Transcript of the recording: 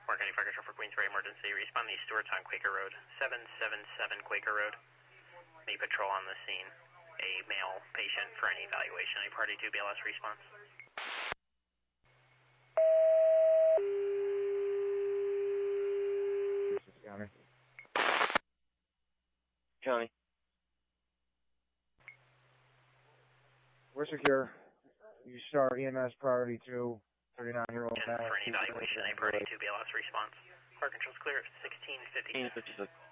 County Fire Control for Queensbury emergency. Respond to Stewart's on Quaker Road. 777 Quaker Road. May patrol on the scene. A male patient for any evaluation. A party to BLS response. County. We're secure. You start EMS priority 2, 39-year-old male. For any evaluation, a party to BLS response. Fire control's clear at 1650. 1656.